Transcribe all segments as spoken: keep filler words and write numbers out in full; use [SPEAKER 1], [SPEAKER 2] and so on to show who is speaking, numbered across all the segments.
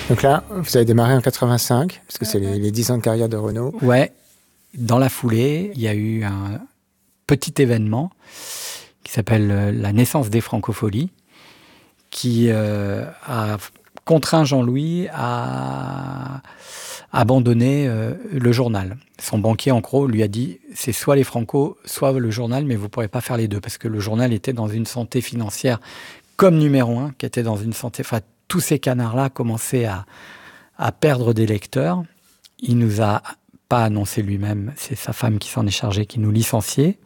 [SPEAKER 1] Donc là, vous avez démarré en quatre-vingt-cinq, parce que c'est les, les dix ans de carrière de Renaud.
[SPEAKER 2] Ouais. Dans la foulée, il y a eu un petit événement qui s'appelle la naissance des Francopholies, qui euh, a contraint Jean-Louis à abandonner euh, le journal. Son banquier, en gros, lui a dit « c'est soit les Franco, soit le journal, mais vous ne pourrez pas faire les deux », parce que le journal était dans une santé financière comme numéro un, qui était dans une santé... Enfin, tous ces canards-là commençaient à, à perdre des lecteurs. Il nous a pas annoncé lui-même, c'est sa femme qui s'en est chargée, qui nous licenciait,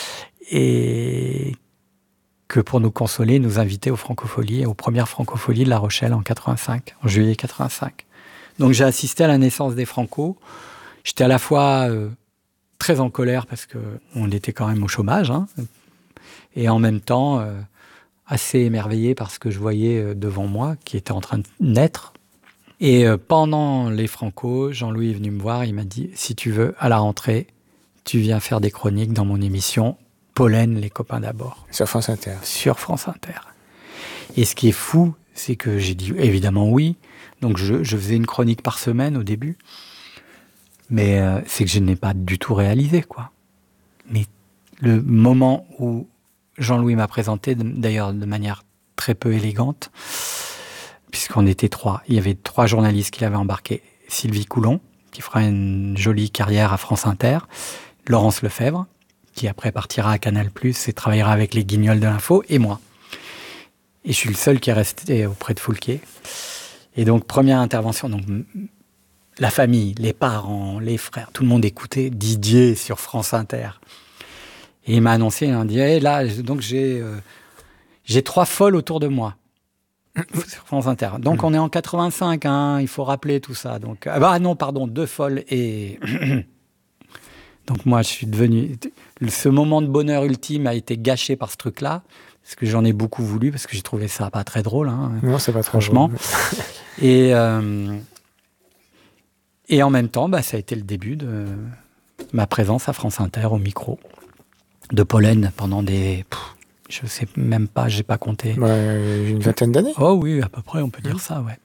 [SPEAKER 2] et que pour nous consoler, nous invitait aux Francopholies, aux premières Francopholies de La Rochelle en quatre-vingt-cinq, en juillet quatre-vingt-cinq. Donc j'ai assisté à la naissance des Franco. J'étais à la fois euh, très en colère parce qu'on était quand même au chômage, hein, et en même temps euh, assez émerveillé par ce que je voyais euh, devant moi, qui était en train de naître. Et euh, pendant les Franco, Jean-Louis est venu me voir, il m'a dit « Si tu veux, à la rentrée, tu viens faire des chroniques dans mon émission Pollen, les copains d'abord. »
[SPEAKER 1] Sur France Inter.
[SPEAKER 2] Sur France Inter. Et ce qui est fou, c'est que j'ai dit évidemment oui. Donc je, je faisais une chronique par semaine au début. Mais euh, c'est que je n'ai pas du tout réalisé, quoi. Mais le moment où Jean-Louis m'a présenté, d'ailleurs de manière très peu élégante, puisqu'on était trois. Il y avait trois journalistes qui l'avaient embarqué. Sylvie Coulon, qui fera une jolie carrière à France Inter. Laurence Lefebvre, qui après partira à Canal plus, et travaillera avec les Guignols de l'info, et moi. Et je suis le seul qui est resté auprès de Foulquier. Et donc, première intervention, donc, la famille, les parents, les frères, tout le monde écoutait Didier sur France Inter. Et il m'a annoncé, il m'a dit, hey, là, donc j'ai, euh, j'ai trois folles autour de moi. Sur France Inter. Donc mmh. on est en quatre-vingt-cinq, hein, il faut rappeler tout ça. Donc, ah bah non, pardon, deux folles et... Donc moi, je suis devenu... Ce moment de bonheur ultime a été gâché par ce truc-là, parce que j'en ai beaucoup voulu, parce que j'ai trouvé ça pas très drôle. Hein,
[SPEAKER 1] non, c'est pas
[SPEAKER 2] franchement.
[SPEAKER 1] Drôle.
[SPEAKER 2] et, euh, et en même temps, bah, ça a été le début de ma présence à France Inter au micro, de Pollen pendant des... Pff, je sais même pas, j'ai pas compté.
[SPEAKER 1] Ouais, une vingtaine d'années.
[SPEAKER 2] Oh oui, à peu près, on peut dire mmh. ça, ouais.